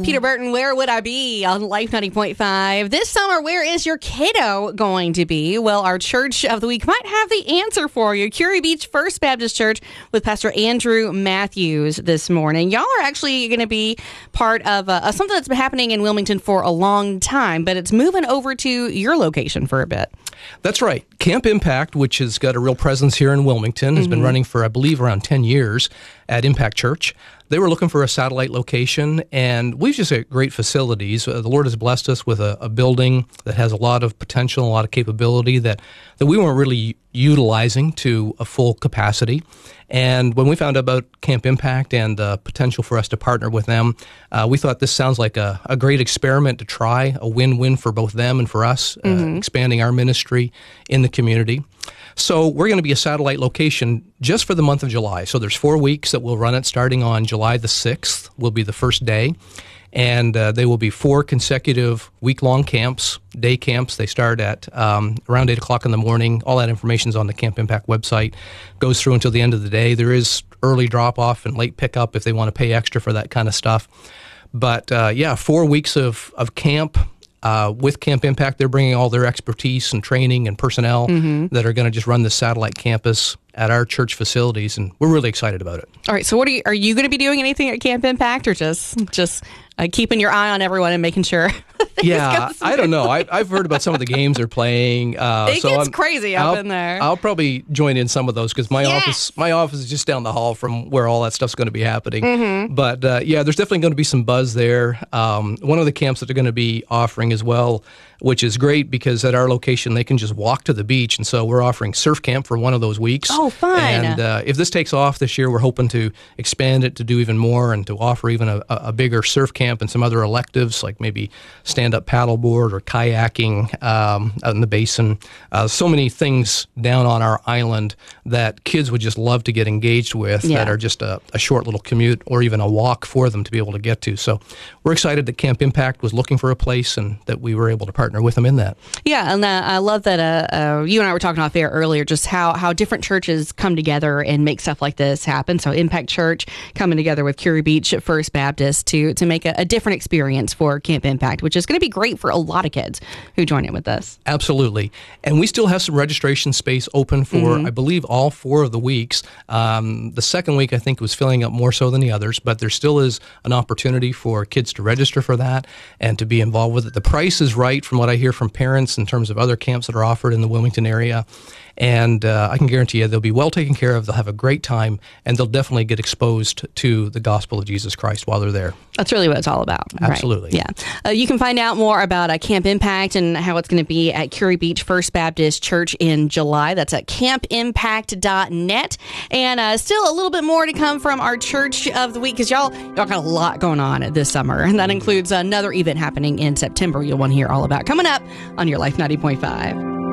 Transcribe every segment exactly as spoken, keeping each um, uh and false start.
Peter Burton, Where Would I Be on Life ninety point five. This summer, where is your kiddo going to be? Well, our Church of the Week might have the answer for you. Curie Beach First Baptist Church with Pastor Andrew Matthews this morning. Y'all are actually going to be part of uh, something that's been happening in Wilmington for a long time, but it's moving over to your location for a bit. That's right. Camp Impact, which has got a real presence here in Wilmington, has mm-hmm. been running for, I believe, around ten years at Impact Church. They were looking for a satellite location, and we've just got great facilities. Uh, the Lord has blessed us with a, a building that has a lot of potential, a lot of capability that, that we weren't really utilizing to a full capacity. And when we found out about Camp Impact and the potential for us to partner with them, uh, we thought this sounds like a, a great experiment to try, a win-win for both them and for us, mm-hmm. uh, expanding our ministry in the community. So we're going to be a satellite location just for the month of July. So there's four weeks that we'll run it, starting on July the sixth will be the first day. And uh, they will be four consecutive week-long camps, day camps. They start at um, around eight o'clock in the morning. All that information is on the Camp Impact website. Goes through until the end of the day. There is early drop-off and late pickup if they want to pay extra for that kind of stuff. But, uh, yeah, four weeks of, of camp. Uh, with Camp Impact, they're bringing all their expertise and training and personnel mm-hmm. that are going to just run the satellite campus at our church facilities, and we're really excited about it. All right, so what are you, are you going to be doing anything at Camp Impact, or just just uh, keeping your eye on everyone and making sure? Yeah, I don't know. I, I've heard about some of the games they're playing. Uh, it so gets I'm, crazy up I'll, in there. I'll probably join in some of those because my yes. office my office is just down the hall from where all that stuff's going to be happening. Mm-hmm. But uh, yeah, there's definitely going to be some buzz there. Um, one of the camps that they're going to be offering as well, which is great because at our location they can just walk to the beach, and so we're offering surf camp for one of those weeks. Oh, fun! And uh, if this takes off this year, we're hoping to expand it to do even more and to offer even a, a bigger surf camp and some other electives like maybe stand-up paddleboard or kayaking um, out in the basin. Uh, so many things down on our island that kids would just love to get engaged with yeah. that are just a, a short little commute or even a walk for them to be able to get to. So we're excited that Camp Impact was looking for a place and that we were able to partner with them in that. Yeah, and uh, I love that uh, uh, you and I were talking off air earlier, just how, how different churches come together and make stuff like this happen. So Impact Church coming together with Curie Beach First Baptist to to make a, a different experience for Camp Impact, which is going to be great for a lot of kids who join in with us. Absolutely. And we still have some registration space open for, mm-hmm. I believe, all four of the weeks. Um, the second week, I think, was filling up more so than the others, but there still is an opportunity for kids to register for that and to be involved with it. The price is right from what I hear from parents in terms of other camps that are offered in the Wilmington area. And uh, I can guarantee you they'll be well taken care of, they'll have a great time, and they'll definitely get exposed to the gospel of Jesus Christ while they're there. That's really what it's all about. Absolutely. Right? Yeah. Uh, you can find out more about uh, Camp Impact and how it's going to be at Curie Beach First Baptist Church in July. That's at camp impact dot net. And uh, still a little bit more to come from our Church of the Week, because y'all, y'all got a lot going on this summer. And that includes another event happening in September you'll want to hear all about coming up on your Life ninety point five.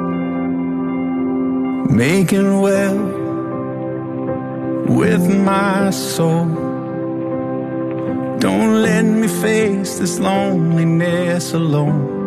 Making well with my soul. Don't let me face this loneliness alone.